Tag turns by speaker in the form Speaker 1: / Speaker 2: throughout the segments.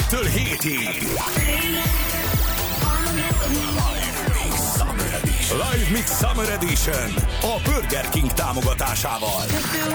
Speaker 1: 5-től 7-ig. Live Mix Summer Edition a Burger King támogatásával.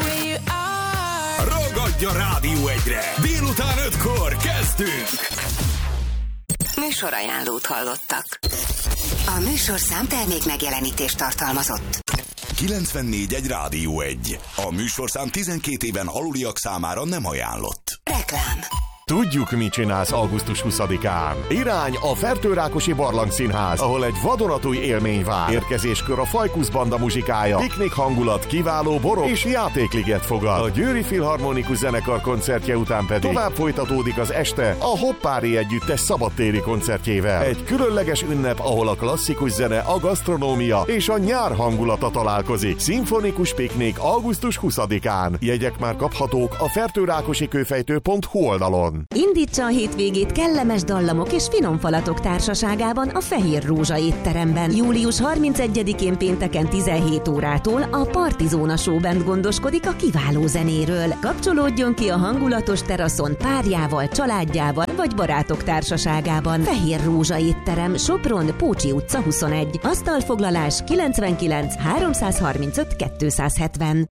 Speaker 1: Ragadj a Rádió 1-re! Délután 5-kor kezdünk!
Speaker 2: Műsorajánlót hallottak. A műsorszám termék megjelenítést tartalmazott.
Speaker 1: 94.1 Rádió 1. A műsorszám 12 éven aluliak számára nem ajánlott.
Speaker 2: Reklám.
Speaker 3: Tudjuk, mit csinálsz augusztus 20-án. Irány a Fertőrákosi Barlangszínház, ahol egy vadonatúj élmény vár. Érkezéskor a Fajkusz Banda muzsikája, piknik hangulat, kiváló borok és játékliget fogad. A Győri Filharmonikus Zenekar koncertje után pedig tovább folytatódik az este a Hoppári Együttes szabadtéri koncertjével. Egy különleges ünnep, ahol a klasszikus zene, a gasztronómia és a nyár hangulata találkozik. Szimfonikus piknik augusztus 20-án. Jegyek már kaphatók a fertőrákosikőfejtő.hu oldalon.
Speaker 4: Indítsa a hétvégét kellemes dallamok és finom falatok társaságában a Fehér Rózsa étteremben. Július 31-én pénteken 17 órától a Partizóna Show Band gondoskodik a kiváló zenéről. Kapcsolódjon ki a hangulatos teraszon párjával, családjával vagy barátok társaságában. Fehér Rózsa étterem, Sopron, Pócsi utca 21. Asztalfoglalás 99 335 270.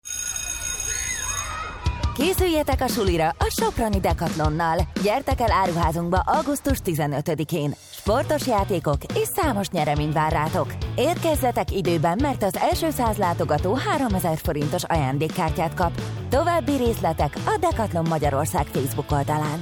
Speaker 5: Készüljetek a sulira a Soproni Decathlonnal. Gyertek el áruházunkba augusztus 15-én. Sportos játékok és számos nyeremény vár rátok. Érkezzetek időben, mert az első 100 látogató 3000 forintos ajándékkártyát kap. További részletek a Decathlon Magyarország Facebook oldalán.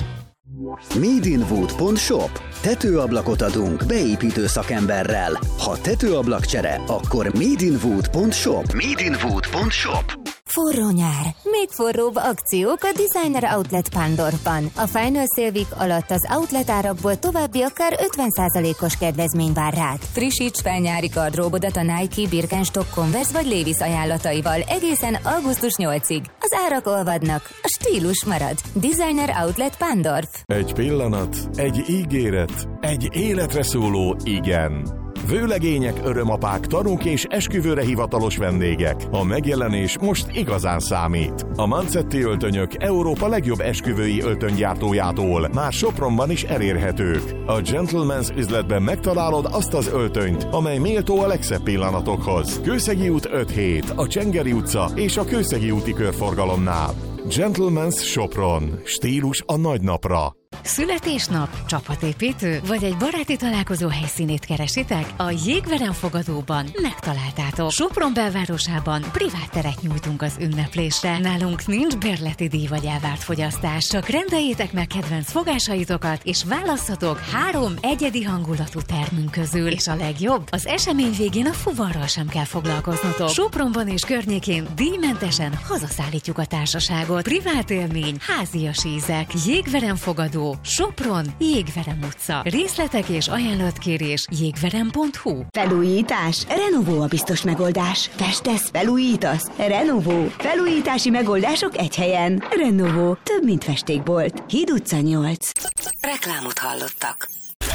Speaker 6: Madeinwood.shop. Tetőablakot adunk beépítő szakemberrel. Ha tetőablakcsere, akkor Madeinwood.shop. Madeinwood.shop.
Speaker 7: Forró nyár. Még forróbb akciók a Designer Outlet Pándorfban. A Final Sale Week alatt az outlet árakból további akár 50%-os kedvezmény vár rád. Frissíts fel nyári gardróbodat a Nike, Birkenstock, Converse vagy Levi's ajánlataival egészen augusztus 8-ig. Az árak olvadnak, a stílus marad. Designer Outlet Pándorf.
Speaker 3: Egy pillanat, egy ígéret, egy életre szóló igen. Vőlegények, örömapák, tanúk és esküvőre hivatalos vendégek. A megjelenés most igazán számít. A Mancetti öltönyök Európa legjobb esküvői öltönygyártójától már Sopronban is elérhetők. A Gentleman's üzletben megtalálod azt az öltönyt, amely méltó a legszebb pillanatokhoz. Kőszegi út 5-7, a Csengeri utca és a Kőszegi úti körforgalomnál. Gentleman's Sopron. Stílus a nagy napra.
Speaker 8: Születésnap, csapatépítő, vagy egy baráti találkozó helyszínét keresitek? A Jégverem fogadóban megtaláltátok. Sopron belvárosában privát teret nyújtunk az ünneplésre. Nálunk nincs bérleti díj vagy elvárt fogyasztás, csak rendeljétek meg kedvenc fogásaitokat, és válasszatok 3 egyedi hangulatú termünk közül. És a legjobb, az esemény végén a fuvarral sem kell foglalkoznotok. Sopronban és környékén díjmentesen hazaszállítjuk a társaságot. Privát élmény, házias ízek, Jégverem fogadó, Sopron, Jégverem utca. Részletek és ajánlatkérés jégverem.hu.
Speaker 9: Felújítás? Renovó a biztos megoldás. Festesz, felújítasz? Renovó. Felújítási megoldások egy helyen. Renovó. Több, mint festékbolt. Híd utca 8.
Speaker 2: Reklámot hallottak.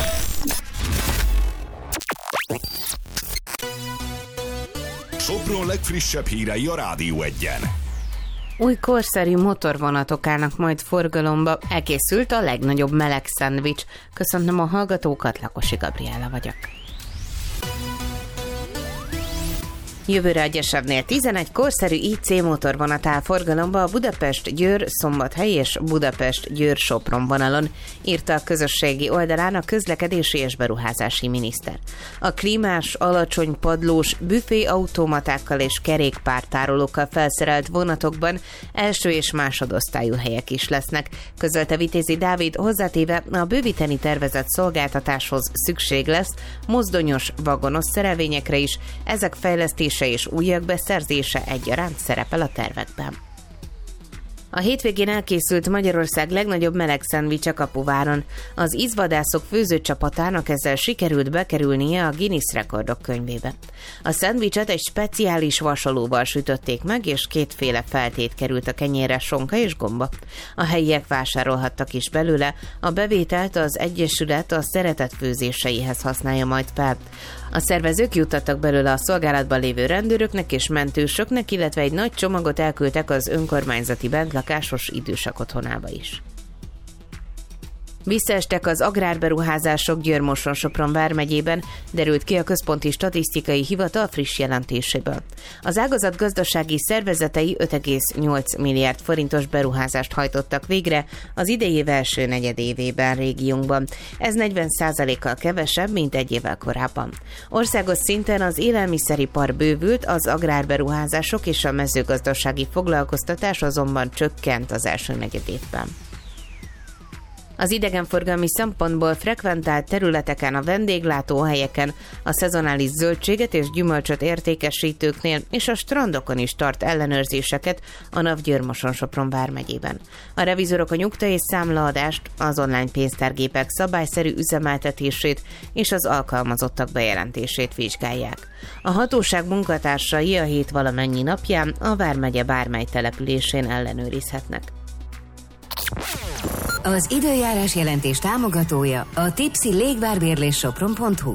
Speaker 1: Sopron legfrissebb hírei a Rádió 1-en.
Speaker 10: Új korszerű motorvonatok állnak majd forgalomba. Elkészült a legnagyobb meleg szendvics. Köszöntöm a hallgatókat, Lakosi Gabriella vagyok. Jövőre a Gyesebbnél 11 korszerű IC motorvonat áll forgalomba a Budapest-Győr, Szombathely és Budapest-Győr-Sopron vonalon, írta a közösségi oldalán a közlekedési és beruházási miniszter. A klímás, alacsony padlós, büféautomatákkal és kerékpártárolókkal felszerelt vonatokban első és másodosztályú helyek is lesznek, közölte Vitézi Dávid, hozzátéve a bővíteni tervezett szolgáltatáshoz szükség lesz mozdonyos, vagonos szerelvényekre is, ezek fejlesztése és újak beszerzése egyaránt szerepel a tervekben. A hétvégén elkészült Magyarország legnagyobb meleg szendvicse Kapuváron. Az ízvadászok főzőcsapatának ezzel sikerült bekerülnie a Guinness rekordok könyvébe. A szendvicset egy speciális vasalóval sütötték meg, és kétféle feltét került a kenyérre, sonka és gomba. A helyiek vásárolhattak is belőle, a bevételt az Egyesület a szeretet főzéseihez használja majd fel. A szervezők juttattak belőle a szolgálatban lévő rendőröknek és mentősöknek, illetve egy nagy csomagot elküldtek az önkormányzati bentlakásos idősek otthonába is. Visszaestek az agrárberuházások Győr-Moson-Sopron vármegyében, derült ki a Központi Statisztikai Hivatal friss jelentéséből. Az ágazat gazdasági szervezetei 5,8 milliárd forintos beruházást hajtottak végre az idei év első negyedévében régiónkban. Ez 40%-kal kevesebb, mint egy évvel korábban. Országos szinten az élelmiszeripar bővült, az agrárberuházások és a mezőgazdasági foglalkoztatás azonban csökkent az első negyedévben. Az idegenforgalmi szempontból frekventált területeken, a vendéglátóhelyeken, a szezonális zöldséget és gyümölcsöt értékesítőknél és a strandokon is tart ellenőrzéseket a NAV Győr-Moson-Sopron vármegyében. A revizorok a nyugta és számlaadást, az online pénztárgépek szabályszerű üzemeltetését és az alkalmazottak bejelentését vizsgálják. A hatóság munkatársai a hét valamennyi napján a vármegye bármely településén ellenőrizhetnek.
Speaker 2: Az időjárás jelentés támogatója a Tipsy légvárbérléssopron.hu.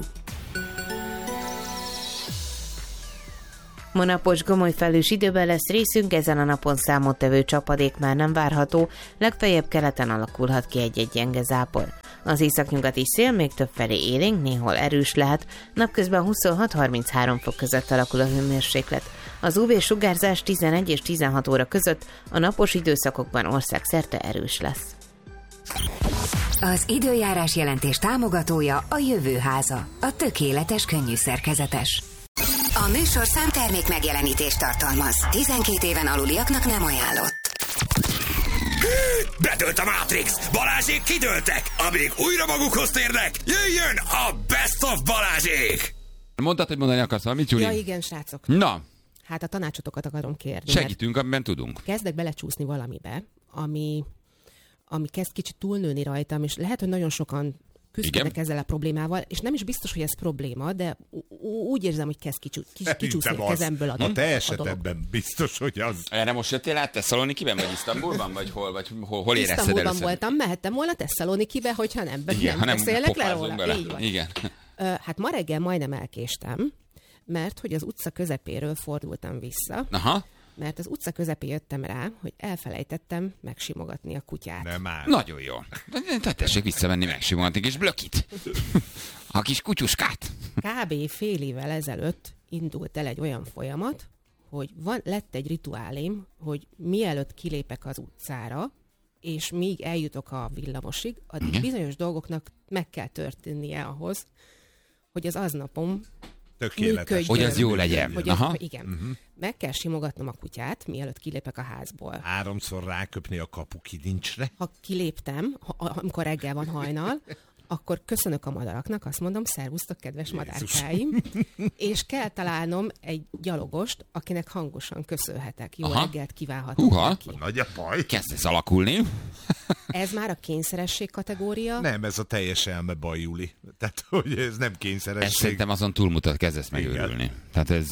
Speaker 10: Ma napos gomoly felhős időben lesz részünk, ezen a napon számottevő csapadék már nem várható, legfeljebb keleten alakulhat ki egy-egy gyenge zápor. Az északnyugati szél még többfelé élénk, néhol erős lehet, napközben 26-33 fok között alakul a hőmérséklet. Az UV-sugárzás 11 és 16 óra között a napos időszakokban országszerte erős lesz.
Speaker 2: Az időjárás jelentés támogatója a Jövőháza, a tökéletes könnyű szerkezetes. A műsorszám termék megjelenítést tartalmaz. 12 éven aluliaknak nem ajánlott.
Speaker 1: Betölt a Matrix! Balázsék kidőltek! Amíg újra magukhoz térnek, jöjjön a Best of Balázsék!
Speaker 11: Mondtad, hogy mondani akarsz valamit, Gyuri?
Speaker 12: Ja, igen, srácok.
Speaker 11: Na.
Speaker 12: Hát a tanácsotokat akarom kérni.
Speaker 11: Segítünk, amiben tudunk.
Speaker 12: Kezdek belecsúszni valamibe, ami kezd kicsit túlnőni rajtam, és lehet, hogy nagyon sokan küzdnek ezzel a problémával, és nem is biztos, hogy ez probléma, de úgy érzem, hogy kezd kicsúszni a kezemből a dolog.
Speaker 13: A te esetedben biztos, hogy az.
Speaker 11: Erre most jöttél át Tesszalonikiben, vagy Isztambulban, vagy hol érezted először?
Speaker 12: Isztambulban voltam, mehettem volna Tesszalonikibe, hogyha nem beszélnek le róla.
Speaker 11: Igen.
Speaker 12: Hát ma reggel majdnem elkéstem, mert hogy az utca közepéről fordultam vissza.
Speaker 11: Aha.
Speaker 12: Mert az utca közepén jöttem rá, hogy elfelejtettem megsimogatni a kutyát.
Speaker 13: Nem már.
Speaker 11: Nagyon jó. Tessék visszavenni megsimogatni kis blökit. A kis kutyuskát.
Speaker 12: Kb. fél évvel ezelőtt indult el egy olyan folyamat, hogy lett egy rituálém, hogy mielőtt kilépek az utcára, és míg eljutok a villamosig, addig bizonyos dolgoknak meg kell történnie ahhoz, hogy az aznapom
Speaker 13: tökéletes.
Speaker 11: Hogy az jó legyen.
Speaker 12: Igen. Meg kell simogatnom a kutyát, mielőtt kilépek a házból.
Speaker 13: 3-szor ráköpni a kapu kilincsre.
Speaker 12: Ha kiléptem, amikor reggel van hajnal, akkor köszönök a madaraknak, azt mondom, szervusztok, kedves madárkáim, és kell találnom egy gyalogost, akinek hangosan köszönhetek. Jó reggelt kívánhatok neki.
Speaker 13: Nagy a baj.
Speaker 11: Kezd ez alakulni.
Speaker 12: Ez már a kényszeresség kategória.
Speaker 13: Nem, ez a teljes elme baj, Juli. Tehát, hogy ez nem kényszeresség.
Speaker 11: Ez szerintem azon túlmutat, kezdesz megőrülni. Tehát ez...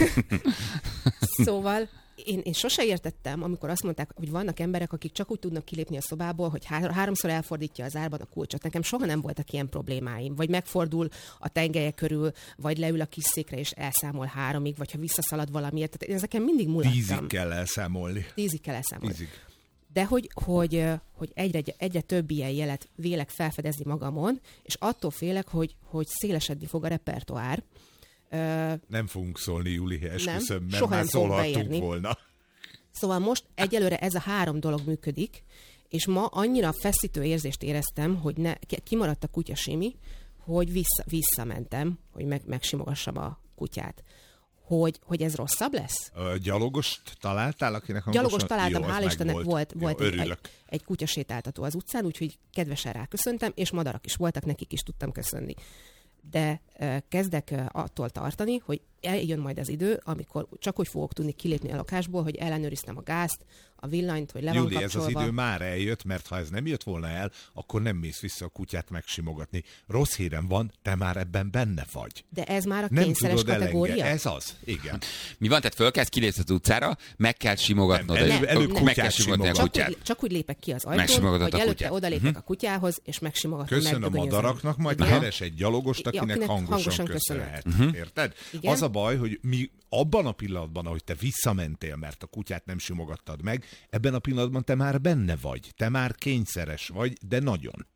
Speaker 12: Szóval én sose értettem, amikor azt mondták, hogy vannak emberek, akik csak úgy tudnak kilépni a szobából, hogy 3-szor elfordítja az árban a kulcsot. Nekem soha nem voltak ilyen problémáim. Vagy megfordul a tengelye körül, vagy leül a kis székre és elszámol 3-ig, vagy ha visszaszalad valamiért. Tehát ezeken mindig mulattam.
Speaker 13: 10-ig kell elszámolni.
Speaker 12: 10-ig kell elszámolni. 10-ig. De hogy egyre több ilyen jelet vélek felfedezni magamon, és attól félek, hogy szélesedni fog a repertoár.
Speaker 13: Nem fogunk szólni, Juli, esküszöm, mert
Speaker 12: soha
Speaker 13: már szólhattunk volna.
Speaker 12: Szóval most egyelőre ez a 3 dolog működik, és ma annyira feszítő érzést éreztem, hogy kimaradt a kutya Simi, hogy visszamentem, hogy megsimogassam a kutyát. Hogy ez rosszabb lesz?
Speaker 13: Gyalogost találtál, akinek hangosan?
Speaker 12: Gyalogost találtam, hála Istennek volt egy kutyasétáltató az utcán, úgyhogy kedvesen ráköszöntem, és madarak is voltak, nekik is tudtam köszönni. De kezdek attól tartani, hogy eljön majd az idő, amikor csak úgy fogok tudni kilépni a lakásból, hogy ellenőriztem a gázt, a villanyt, hogy le van kapcsolva.
Speaker 13: Ez az idő már eljött, mert ha ez nem jött volna el, akkor nem mész vissza a kutyát megsimogatni. Rossz hírem van, te már ebben benne vagy.
Speaker 12: De ez már a kényszeres kategória?
Speaker 13: Ez az, igen.
Speaker 11: Mi van, tehát fölkezd, kilépsz az utcára, meg kell simogatnod.
Speaker 13: Meg kell simogatni
Speaker 11: a kutyát.
Speaker 12: Csak úgy lépek ki az ajtón, hogy előtte odalépek a kutyához, és megsimogatom.
Speaker 13: Köszönöm a madaraknak, majd keres egy gyalogost, akinek hangosan köszönhet. Érted? Az a baj, hogy mi abban a pillanatban, ahogy te visszamentél, mert a kutyát nem simogattad meg, ebben a pillanatban te már benne vagy. Te már kényszeres vagy, de nagyon.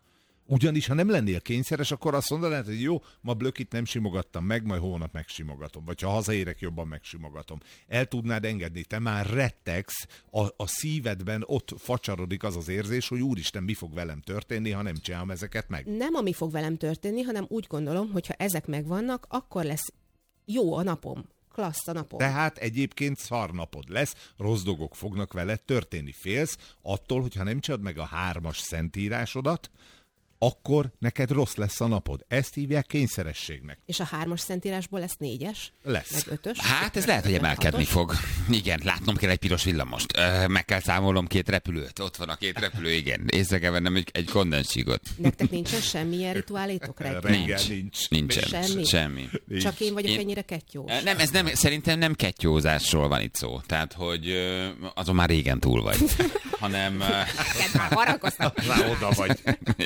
Speaker 13: Ugyanis, ha nem lennél kényszeres, akkor azt mondanád, hogy jó, ma blökit nem simogattam meg, majd holnap megsimogatom. Vagy ha hazaérek, jobban megsimogatom. El tudnád engedni, te már rettegsz, a szívedben ott facsarodik az az érzés, hogy úristen, mi fog velem történni, ha nem csinálom ezeket meg.
Speaker 12: Nem ami fog velem történni, hanem úgy gondolom, hogy ha ezek megvannak, akkor lesz jó a napom. Klassz a napom.
Speaker 13: Tehát egyébként szar napod lesz, rossz dolgok fognak veled történni. Félsz attól, hogyha nem csinálod meg a 3-as szentírásodat, akkor neked rossz lesz a napod. Ezt hívják kényszerességnek.
Speaker 12: És a 3-as szentírásból lesz 4-es?
Speaker 13: Lesz.
Speaker 12: Meg 5-ös?
Speaker 11: Hát ez lehet, hogy emelkedni fog. Igen, látnom kell egy piros villamost. Meg kell számolnom 2 repülőt. Ott van a 2 repülő, igen. Észre kell vennem egy kondensígot.
Speaker 12: Nektek nincsen semmilyen rituálétok reggel?
Speaker 11: Nincsen. Semmi.
Speaker 12: Csak én vagyok ennyire kettyós.
Speaker 11: Nem, szerintem nem kettyózásról van itt szó. Tehát, hogy azon már régen túl vagy. Hanem...
Speaker 12: Már harakoztam.
Speaker 13: Rá oda vagy.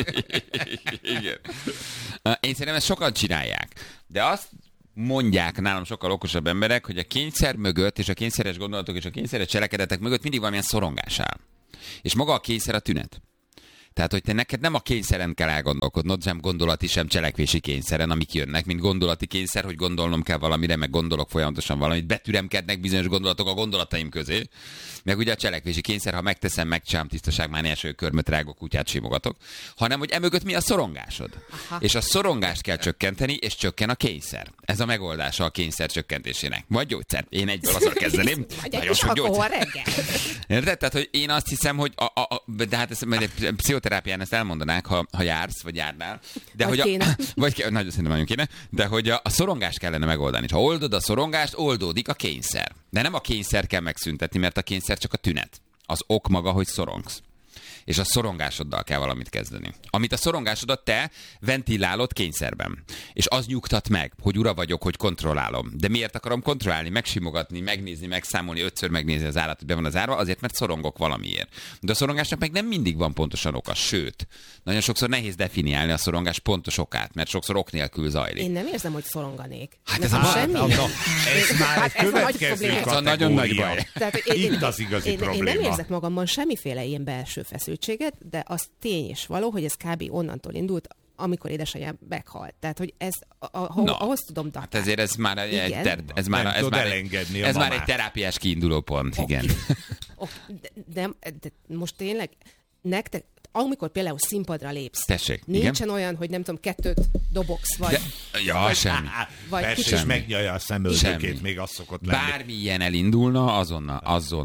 Speaker 11: Igen. Én szerintem ezt sokan csinálják. De azt mondják nálam sokkal okosabb emberek, hogy a kényszer mögött, és a kényszeres gondolatok, és a kényszeres cselekedetek mögött mindig valamilyen szorongás áll. És maga a kényszer a tünet. Tehát, hogy te neked nem a kényszeren kell elgondolkodnod, sem gondolati, sem cselekvési kényszeren, amik jönnek, mint gondolati kényszer, hogy gondolnom kell valamire, meg gondolok folyamatosan valamit, betüremkednek bizonyos gondolatok a gondolataim közé, meg ugye a cselekvési kényszer, ha megteszem, megcsinálom tisztaságmániás körmöt rágok, kutyát simogatok, hanem hogy emögött mi a szorongásod. Aha. És a szorongást kell csökkenteni, és csökken a kényszer. Ez a megoldása a kényszer csökkentésének. Vagy gyógyszer. Én egyből azzal kezdeném. Nagyon sok gyógyszer. Érted? Tehát, hogy én azt hiszem, hogy de hát ezt pszichoterápián ezt elmondanák, ha jársz, vagy járnál. De
Speaker 12: vagy
Speaker 11: hogy
Speaker 12: kéne.
Speaker 11: Nagyon szerintem nagyon kéne. De hogy a szorongást kellene megoldani. És ha oldod a szorongást, oldódik a kényszer. De nem a kényszer kell megszüntetni, mert a kényszer csak a tünet. Az ok maga, hogy szorongsz. És a szorongásoddal kell valamit kezdeni. Amit a szorongásodat te ventilálod kényszerben. És az nyugtat meg, hogy ura vagyok, hogy kontrollálom. De miért akarom kontrollálni, megsimogatni, megnézni, megszámolni, 5-ször megnézni az állat, hogy be van az árva? Azért, mert szorongok valamiért. De a szorongásnak meg nem mindig van pontosan oka. Sőt, nagyon sokszor nehéz definiálni a szorongás pontos okát, mert sokszor ok nélkül zajlik.
Speaker 12: Én nem érzem, hogy szoronganék.
Speaker 11: Hát ez a
Speaker 13: semmi. Ez már egy következő kategória.
Speaker 11: Ez a nagyon nagy baj.
Speaker 13: Itt az igazi probléma.
Speaker 12: Én nem érzek magamban semmiféle ilyen belső feszültséget, de az tény és való, hogy ez kb. Onnantól indult, amikor édesanyám meghalt. Tehát, hogy ez ahhoz tudom datálni.
Speaker 11: Hát ezért ez már egy terápiás kiinduló pont, igen.
Speaker 12: De most tényleg nektek, amikor például színpadra lépsz,
Speaker 11: tessék,
Speaker 12: nincsen
Speaker 11: igen?
Speaker 12: olyan, hogy nem tudom, 2 dobogsz, vagy...
Speaker 11: Semmi.
Speaker 13: Persze, és megnyalja a szemöldökét, még az szokott lenni.
Speaker 11: Bármi ilyen elindulna, azonnal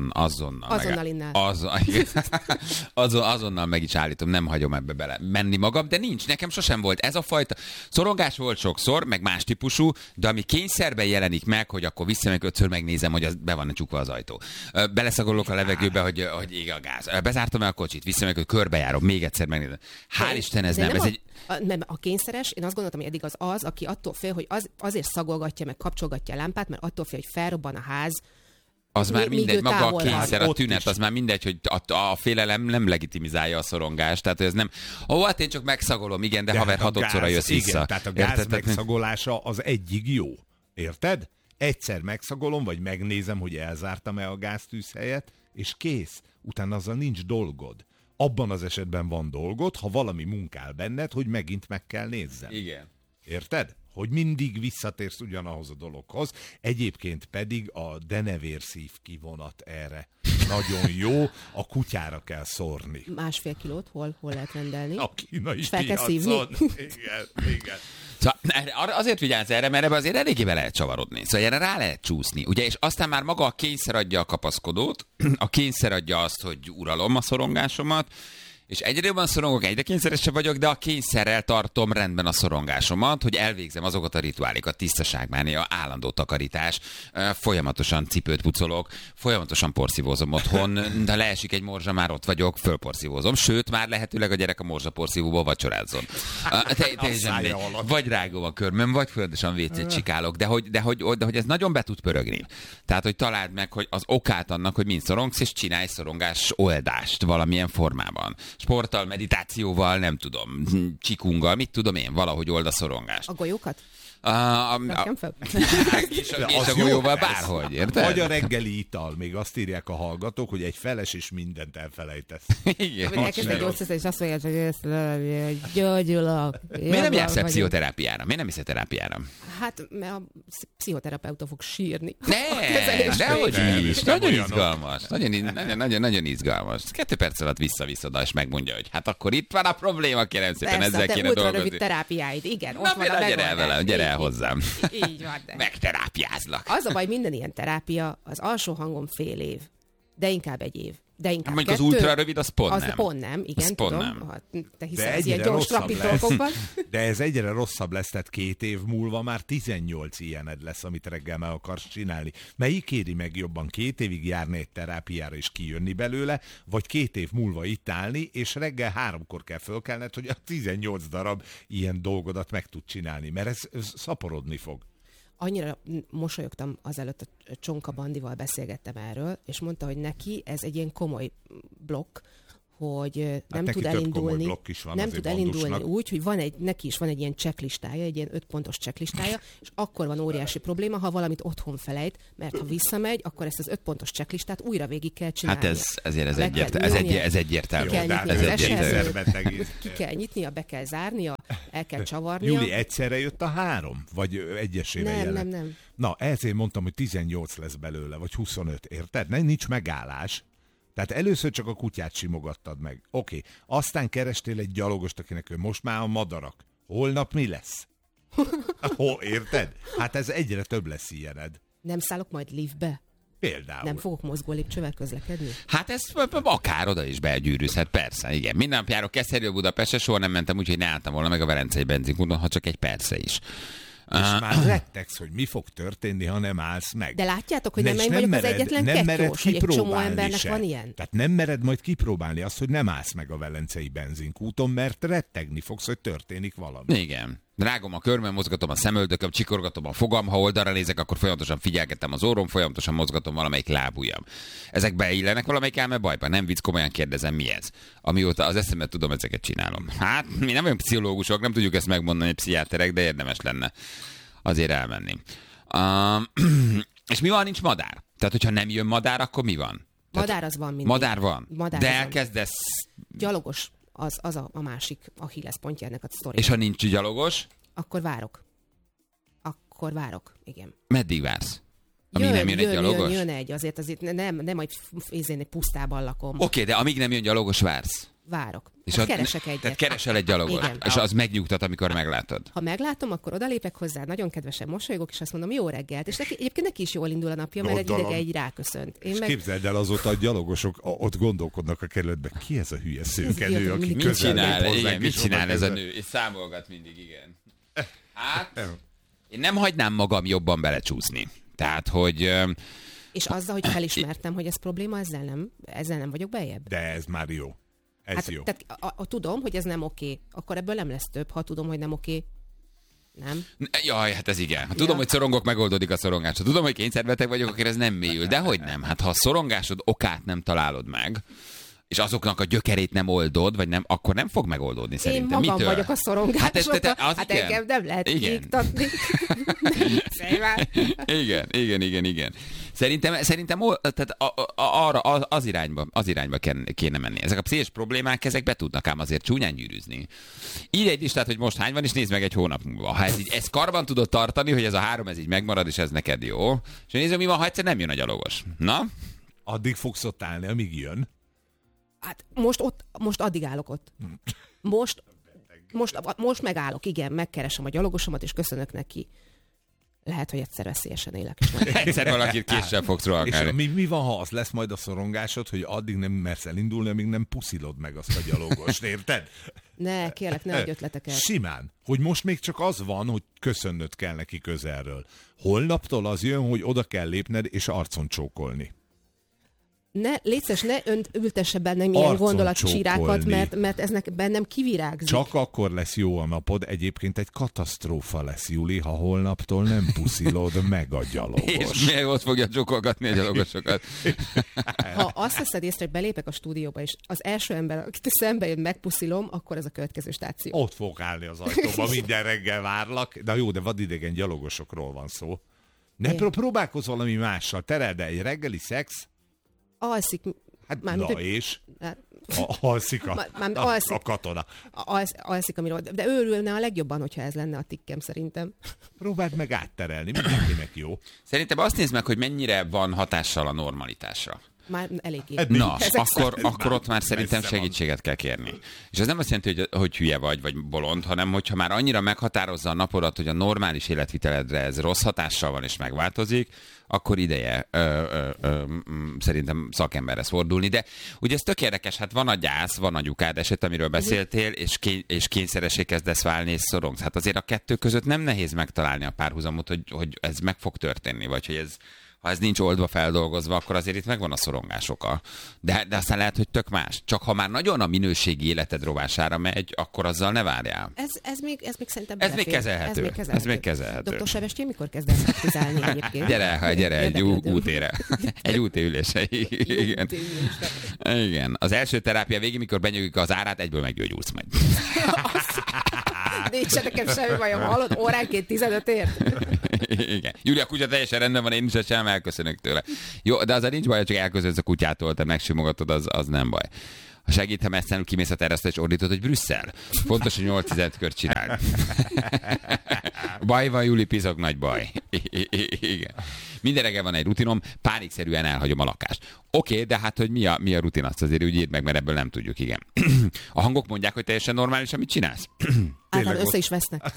Speaker 11: azonnal meg is állítom, nem hagyom ebbe bele menni magam, de nincs, nekem sosem volt ez a fajta. Szorongás volt sokszor, meg más típusú, de ami kényszerben jelenik meg, hogy akkor visszamegyek 5-ször megnézem, hogy az be van csukva az ajtó. Beleszagolok a levegőbe, hogy ég a gáz. Bezártam el a kocsit, visszamegyek, hogy körbejárom, még egyszer megnézem. Hál' Isten, ez nem.
Speaker 12: A kényszeres, én azt gondoltam, hogy eddig az, aki attól fél, hogy azért szagolgatja, meg kapcsolgatja a lámpát, mert attól fél, hogy felrobban a ház.
Speaker 11: Az már mindegy, maga a kényszer, a tünet, az már mindegy, hogy a félelem nem legitimizálja a szorongást. Tehát ez nem, hát én csak megszagolom, igen, de haver 6-szorra jössz vissza.
Speaker 13: Igen, tehát a gáz megszagolása az egyig jó. Érted? Egyszer megszagolom, vagy megnézem, hogy elzártam-e a gáztűzhelyet, és kész. Utána azzal nincs dolgod. Abban az esetben van dolgod, ha valami munkál benned, hogy megint meg kell nézzem.
Speaker 11: Igen.
Speaker 13: Érted? Hogy mindig visszatérsz ugyanahoz a dologhoz. Egyébként pedig a denevérszív kivonat erre nagyon jó, a kutyára kell szórni.
Speaker 12: 1,5 kilót hol lehet rendelni?
Speaker 13: A kínai
Speaker 12: piacon.
Speaker 11: Igen. Szóval azért vigyázz erre, mert ebbe azért eléggé be lehet csavarodni. Szóval erre rá lehet csúszni. Ugye, és aztán már maga a kényszer adja a kapaszkodót, a kényszer adja azt, hogy uralom a szorongásomat, és egyre jobban szorongok, egyre kényszeresebb vagyok, de a kényszerrel tartom rendben a szorongásomat, hogy elvégzem azokat a rituálékat, tisztaságmánia, állandó takarítás, folyamatosan cipőt pucolok, folyamatosan porszívózom otthon, de leesik egy morzsa, már ott vagyok, fölporszívózom, sőt, már lehetőleg a gyerek a morzsa porszívóból vacsorázzon. Vagy rágom a körmöm, vagy földesen WC-t csikálok, de hogy ez nagyon be tud pörögni. Tehát, hogy találd meg, hogy az okát annak, hogy mind szorongsz, és csinálj szorongás oldást valamilyen formában. Sporttal, meditációval, nem tudom, csikunggal, mit tudom én, valahogy old a szorongást.
Speaker 12: A golyókat?
Speaker 11: És a golyóval bárhogy, érted?
Speaker 13: Vagy a reggeli ital, még azt írják a hallgatók, hogy egy feles és mindent elfelejtesz.
Speaker 11: Igen.
Speaker 12: Elkezdtek gyógyszerzni, és azt mondják, hogy ezt gyógyulok.
Speaker 11: Miért nem jársz el pszichoterápiára? Miért nem mész terápiára?
Speaker 12: Hát, mert a pszichoterapeuta fog sírni.
Speaker 11: Dehogy is. Nagyon izgalmas. Nagyon izgalmas. 2 perc alatt visszavisz oda, és megmondja, hogy hát akkor itt van a probléma, kérem szépen,
Speaker 12: persze,
Speaker 11: ezzel kéne dolgozni.
Speaker 12: Rövid terápiáid, igen.
Speaker 11: Na, gyere el velem, gyere el hozzám.
Speaker 12: Így van.
Speaker 11: Megterápiázlak.
Speaker 12: Az a baj, minden ilyen terápia, az alsó hangon fél év, de inkább egy év. De inkább
Speaker 11: mondjuk 2, az ultra rövid, az pont nem.
Speaker 12: Az pont nem, igen, az tudom. Nem. Te hiszel az ilyen gyors rapidolgokban.
Speaker 13: De ez egyre rosszabb lesz, tehát 2 év múlva már 18 ilyened lesz, amit reggel meg akarsz csinálni. Melyik éri meg jobban, 2 évig járni egy terápiára és kijönni belőle, vagy 2 év múlva itt állni, és reggel 3-kor kell fölkelned, hogy a 18 darab ilyen dolgodat meg tud csinálni, mert ez szaporodni fog.
Speaker 12: Annyira mosolyogtam azelőtt, a Csonka Bandival beszélgettem erről, és mondta, hogy neki ez egy ilyen komoly blokk, hogy nem tud elindulni, úgy, hogy neki is van egy ilyen checklistája, egy ilyen 5 pontos checklistája, és akkor van óriási probléma, ha valamit otthon felejt, mert ha visszamegy, akkor ezt az 5 pontos checklistát újra végig kell csinálni.
Speaker 11: Hát ez egyértelmű.
Speaker 12: Ki kell nyitnia, be kell zárnia, el kell csavarnia.
Speaker 13: Júli, egyszerre jött a 3? Vagy egyesével jelent?
Speaker 12: Nem.
Speaker 13: Na, ezért mondtam, hogy 18 lesz belőle, vagy 25, érted? Nincs megállás. Tehát először csak a kutyát simogattad meg. Oké. Aztán kerestél egy gyalogost, akinek most már a madarak. Holnap mi lesz? Érted? Hát ez egyre több lesz ilyened.
Speaker 12: Nem szállok majd liftbe?
Speaker 13: Például.
Speaker 12: Nem fogok mozgó lépcsővel közlekedni?
Speaker 11: Hát ez akár oda is belgyűrűzhet, persze, igen. Minden nap járok Keszthelyről Budapestre, soha nem mentem úgy, hogy ne álltam volna meg a Velencei benzinkúton, ha csak egy percre is.
Speaker 13: És már rettegsz, hogy mi fog történni, ha nem állsz meg.
Speaker 12: De látjátok, hogy nem én vagyok az egyetlen kettős, hogy egy csomó embernek van ilyen?
Speaker 13: Tehát nem mered majd kipróbálni azt, hogy nem állsz meg a Velencei benzinkúton, mert rettegni fogsz, hogy történik valami.
Speaker 11: Igen. Rágom a körmöm, mozgatom a szemöldököm, csikorgatom a fogam, ha oldalra nézek, akkor folyamatosan figyelgetem az orrom, folyamatosan mozgatom valamelyik lábujjam. Ezek beillenek valamelyik elme bajban? Nem vicc, komolyan kérdezem, mi ez? Amióta az eszemet tudom, ezeket csinálom. Hát, mi nem olyan pszichológusok, nem tudjuk ezt megmondani, pszichiáterek, de érdemes lenne azért elmenni. És mi van, nincs madár? Tehát, hogyha nem jön madár, akkor mi van?
Speaker 12: Madár az van mindig.
Speaker 11: Madár van? De elkezdesz...
Speaker 12: Gyalogos. Az a másik Achilles pontja ennek a sztori.
Speaker 11: És ha nincs gyalogos?
Speaker 12: Akkor várok, igen.
Speaker 11: Meddig vársz? Amíg nem jön egy gyalogos?
Speaker 12: Jön egy, azért nem majd egy pusztában lakom.
Speaker 11: Oké, de amíg nem jön gyalogos, vársz?
Speaker 12: Várok.
Speaker 11: És
Speaker 12: keresek egyet.
Speaker 11: Tehát keresel egy gyalogos, igen. És az megnyugtat, amikor meglátod.
Speaker 12: Ha meglátom, akkor odalépek hozzá, nagyon kedvesen mosolygok, és azt mondom, jó reggelt. És egyébként neki is jól indul a napja, mert egy idege így ráköszönt.
Speaker 13: Képzeld el, azóta a gyalogosok ott gondolkodnak a kerületben, ki ez a hülye szőkenő, aki
Speaker 11: mit csinál ez a nő? És számolgat mindig, igen. Hát, én nem hagynám magam jobban belecsúszni. Tehát, hogy...
Speaker 12: És azzal, hogy felismertem, hogy ez probléma, ezzel nem vagyok bejebb.
Speaker 13: De ez már jó. Ez jó.
Speaker 12: Tehát tudom, hogy ez nem oké, akkor ebből nem lesz több, ha tudom, hogy nem oké. Nem?
Speaker 11: Jaj, hát ez igen. Ha tudom, hogy szorongok, megoldódik a szorongás. Ha tudom, hogy kényszerbeteg vagyok, akkor ez nem mélyül. De hogy nem? Hát ha a szorongásod okát nem találod meg, és azoknak a gyökerét nem oldod, vagy nem, akkor nem fog megoldódni szerintem.
Speaker 12: Én magam vagyok a szorongások. Hát engem nem lehet kiiktatni.
Speaker 11: Igen. Szerintem tehát arra, az irányba kéne menni. Ezek a pszichés problémák, ezek be tudnak ám azért csúnyán gyűrűzni. Írj egy listát, hogy most hány van, és nézd meg egy hónap múlva. Ha ez karban tudod tartani, hogy ez a 3 ez így megmarad, és ez neked jó. És nézzük, mi van, ha egyszer nem jön a gyalogos. Na?
Speaker 13: Addig fogsz ott állni, amíg jön.
Speaker 12: Hát most addig állok ott. Most megállok, igen, megkeresem a gyalogosomat, és köszönök neki. Lehet, hogy egyszer veszélyesen élek.
Speaker 11: Egyszer valakit késsel fogsz rohangálni.
Speaker 13: És mi van, ha az lesz majd a szorongásod, hogy addig nem mersz elindulni, amíg nem puszilod meg azt a gyalogost, érted?
Speaker 12: Ne, kérlek, ne adj ötleteket.
Speaker 13: Simán, hogy most még csak az van, hogy köszönnöd kell neki közelről. Holnaptól az jön, hogy oda kell lépned, és arcon csókolni.
Speaker 12: létszes, ne ültesse bennem ilyen gondolatcsírákat, mert ez bennem kivirágzik.
Speaker 13: Csak akkor lesz jó a napod, egyébként egy katasztrófa lesz, Juli, ha holnaptól nem puszilod meg a gyalogos.
Speaker 11: És még ott fogja csokolgatni a gyalogosokat.
Speaker 12: Ha azt veszed észre, hogy belépek a stúdióba, és az első ember, akit szembe jön, megpuszilom, akkor ez a következő stáció.
Speaker 13: Ott fog állni az ajtóban, minden reggel várlak. De jó, de vadidegen gyalogosokról van szó. Próbálkozz valami mással. Tereld el, egy reggeli szex.
Speaker 12: Alszik.
Speaker 13: És? Alszik a katona.
Speaker 12: Alszik, amiről. De örülne a legjobban, hogyha ez lenne a tikkem, szerintem.
Speaker 13: Próbáld meg átterelni, mindenkinek jó.
Speaker 11: Szerintem azt nézd meg, hogy mennyire van hatással a normalitásra.
Speaker 12: Már eléggé.
Speaker 11: Na, akkor ott már szerintem segítséget kell kérni. És ez nem azt jelenti, hogy hülye vagy bolond, hanem hogyha már annyira meghatározza a napodat, hogy a normális életviteledre ez rossz hatással van és megváltozik, akkor ideje szerintem szakemberhez fordulni. De ugye ez tök érdekes, hát van a gyász, van a anyukád eset, amiről beszéltél, és kényszeressé kezdesz válni, és szorongsz. Hát azért a kettő között nem nehéz megtalálni a párhuzamot, hogy ez meg fog történni, vagy hogy ez, ha ez nincs oldva, feldolgozva, akkor azért itt megvan a szorongás oka. De aztán lehet, hogy tök más. Csak ha már nagyon a minőségi életed rovására megy, akkor azzal ne várjál.
Speaker 12: Ez még szerintem
Speaker 11: ez még kezelhető. Ez még kezelhető.
Speaker 12: Dr. Sevestjén mikor kezdesz praktizálni egyébként?
Speaker 11: Gyere egy útére. Egy útéülésre. Igen. Az első terápia végén, mikor benyögik az árát, egyből meggyógyulsz majd.
Speaker 12: Nincs nekem semmi bajom, hallod? Óránként 15 ért.
Speaker 11: Igen. Júlia, a kutya teljesen rendben van, én is sem elköszönök tőle. Jó, de az nincs baj, csak elköszönsz a kutyától, te megsimogatod, az nem baj. Ha segít, ha messzenül kimész a teraszra, és ordítod, hogy Brüsszel. Fontos, hogy 8 kört csinál. Baj van, Júli, pizog, nagy baj. Igen. Minden reggel van egy rutinom, pánikszerűen elhagyom a lakást. Oké, de hát, hogy mi a rutin, azt azért úgy írd meg, mert ebből nem tudjuk, igen. A hangok mondják, hogy teljesen normális, amit csinálsz?
Speaker 12: Általában össze is vesznek.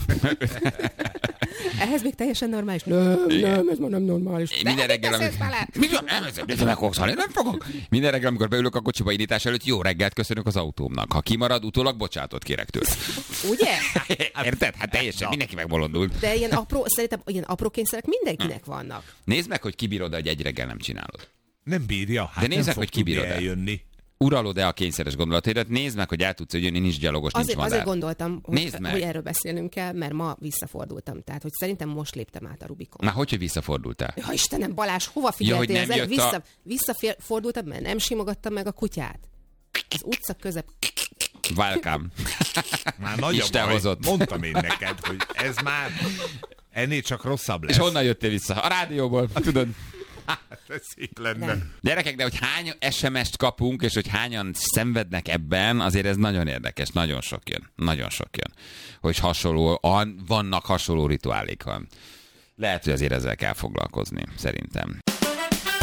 Speaker 12: Ehhez még teljesen normális? Nem, ez már nem normális.
Speaker 11: Minden reggel, nem fogok. Minden reggel, amikor beülök a kocsiba indítás előtt, jó reggelt köszönök az autómnak. Ha kimarad, utólag bocsánatot kérek tőle.
Speaker 12: Ugye?
Speaker 11: Érted? Hát teljesen, mindenki megbolondult.
Speaker 12: De szerintem ilyen apró kényszerek mindenkinek vannak.
Speaker 11: Nézd meg, hogy kibírod, hogy egy reggel nem csinálod.
Speaker 13: Nem bírja, hát
Speaker 11: de nézd meg, hogy kibírod eljönni. Uralod-e a kényszeres gondolataidat? Nézd meg, hogy el tudsz jönni, nincs gyalogos, nincs madár.
Speaker 12: Azért gondoltam, hogy erről beszélnünk kell, mert ma visszafordultam. Tehát, hogy szerintem most léptem át a Rubikon.
Speaker 11: Már hogy visszafordultál?
Speaker 12: Ja, Istenem, Balázs, hova figyeltél? Visszafordultam, mert nem simogattam meg a kutyát. Az utca közep.
Speaker 11: Welcome.
Speaker 13: Már nagy a baj. Hozott. Mondtam én neked, hogy ez már ennél csak rosszabb lesz.
Speaker 11: És honnan jöttél vissza? A rádióból, tudod?
Speaker 13: Ez szép lenne.
Speaker 11: Gyerekek, de hogy hány SMS-t kapunk, és hogy hányan szenvednek ebben, azért ez nagyon érdekes. Nagyon sok jön. Nagyon sok jön. Hogy vannak hasonló rituálék van. Lehet, hogy azért ezzel kell foglalkozni, szerintem.